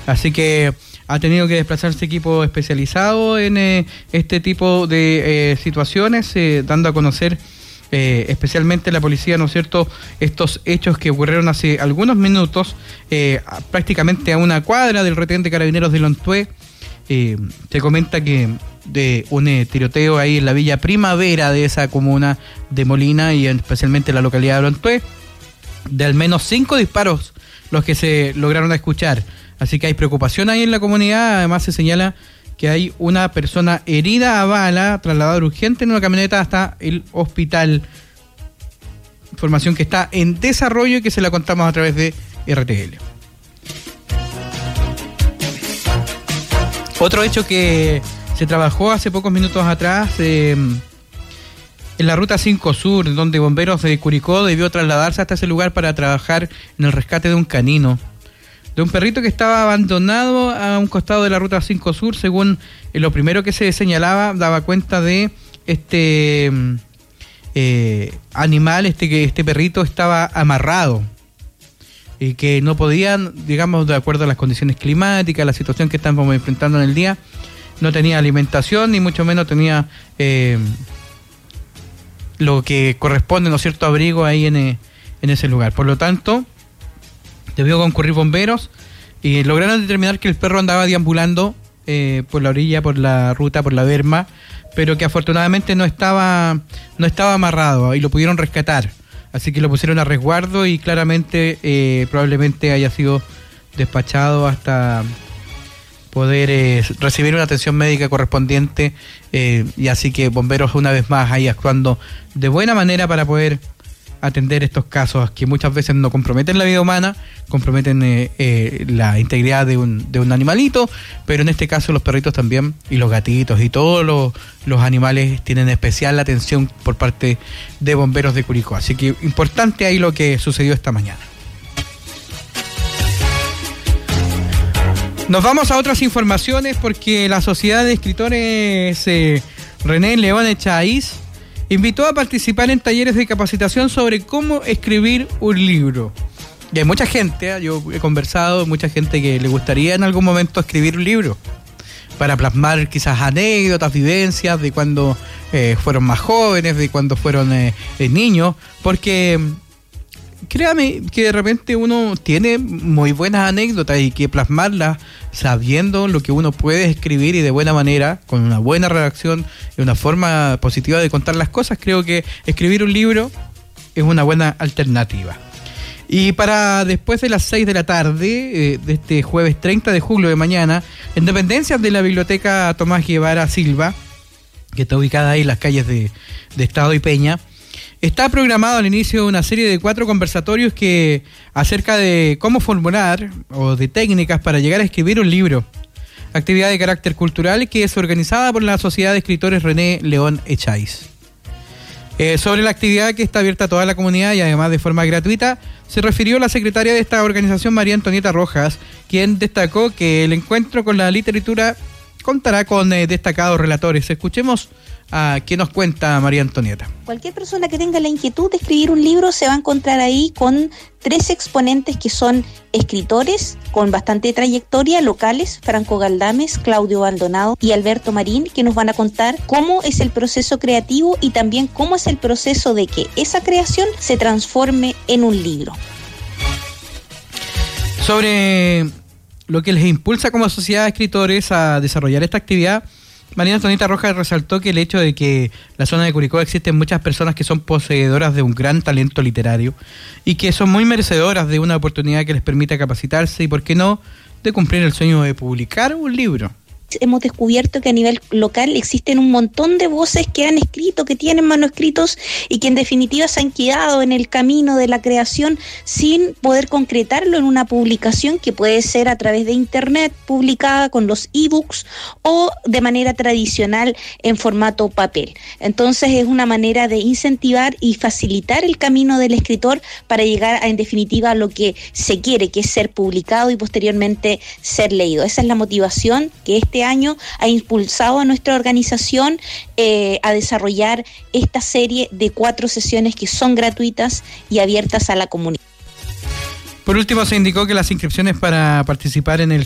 Así que ha tenido que desplazarse equipo especializado en este tipo de situaciones, dando a conocer especialmente la policía, ¿no es cierto?, estos hechos que ocurrieron hace algunos minutos, prácticamente a una cuadra del retén de Carabineros de Lontué. Se comenta que de un tiroteo ahí en la Villa Primavera de esa comuna de Molina y especialmente en la localidad de Lontué, de al menos 5 disparos los que se lograron escuchar. Así que hay preocupación ahí en la comunidad. Además se señala que hay una persona herida a bala, trasladada urgente en una camioneta hasta el hospital. Información que está en desarrollo y que se la contamos a través de RTL. Otro hecho que se trabajó hace pocos minutos atrás en la Ruta 5 Sur, donde bomberos de Curicó debió trasladarse hasta ese lugar para trabajar en el rescate de un canino, de un perrito que estaba abandonado a un costado de la Ruta 5 Sur. Según lo primero que se señalaba, daba cuenta de este animal, este perrito estaba amarrado y que no podían, digamos, de acuerdo a las condiciones climáticas, la situación que estamos enfrentando en el día, no tenía alimentación ni mucho menos tenía lo que corresponde, ¿no es cierto?, abrigo ahí en ese lugar. Por lo tanto, debió concurrir bomberos y lograron determinar que el perro andaba deambulando por la orilla, por la ruta, por la berma, pero que afortunadamente no estaba amarrado y lo pudieron rescatar. Así que lo pusieron a resguardo y claramente probablemente haya sido despachado hasta poder recibir una atención médica correspondiente, y así que bomberos una vez más ahí actuando de buena manera para poder atender estos casos que muchas veces no comprometen la vida humana, comprometen la integridad de un animalito, pero en este caso los perritos también y los gatitos y todos los animales tienen especial atención por parte de bomberos de Curicó. Así que importante ahí lo que sucedió esta mañana. Nos vamos a otras informaciones porque la Sociedad de Escritores René León Echaíz invitó a participar en talleres de capacitación sobre cómo escribir un libro. Y hay mucha gente, yo he conversado, mucha gente que le gustaría en algún momento escribir un libro para plasmar quizás anécdotas, vivencias de cuando fueron más jóvenes, de cuando fueron niños, porque créame que de repente uno tiene muy buenas anécdotas y que plasmarlas sabiendo lo que uno puede escribir y de buena manera, con una buena redacción y una forma positiva de contar las cosas, creo que escribir un libro es una buena alternativa. Y para después de las 6 de la tarde de este jueves 30 de julio de mañana, en dependencias de la Biblioteca Tomás Guevara Silva, que está ubicada ahí en las calles de Estado y Peña, está programado al inicio una serie de 4 conversatorios que acerca de cómo formular o de técnicas para llegar a escribir un libro. Actividad de carácter cultural que es organizada por la Sociedad de Escritores René León Echaíz. Sobre la actividad que está abierta a toda la comunidad y además de forma gratuita, se refirió la secretaria de esta organización, María Antonieta Rojas, quien destacó que el encuentro con la literatura contará con destacados relatores. Escuchemos a qué nos cuenta María Antonieta. Cualquier persona que tenga la inquietud de escribir un libro se va a encontrar ahí con 3 exponentes que son escritores con bastante trayectoria, locales, Franco Galdames, Claudio Maldonado y Alberto Marín, que nos van a contar cómo es el proceso creativo y también cómo es el proceso de que esa creación se transforme en un libro. Sobre lo que les impulsa como sociedad de escritores a desarrollar esta actividad, María Antonieta Rojas resaltó que el hecho de que en la zona de Curicó existen muchas personas que son poseedoras de un gran talento literario y que son muy merecedoras de una oportunidad que les permita capacitarse y, por qué no, de cumplir el sueño de publicar un libro. Hemos descubierto que a nivel local existen un montón de voces que han escrito, que tienen manuscritos y que en definitiva se han quedado en el camino de la creación sin poder concretarlo en una publicación que puede ser a través de internet, publicada con los ebooks o de manera tradicional en formato papel. Entonces es una manera de incentivar y facilitar el camino del escritor para llegar en definitiva a lo que se quiere, que es ser publicado y posteriormente ser leído. Esa es la motivación que este año ha impulsado a nuestra organización a desarrollar esta serie de 4 sesiones que son gratuitas y abiertas a la comunidad. Por último, se indicó que las inscripciones para participar en el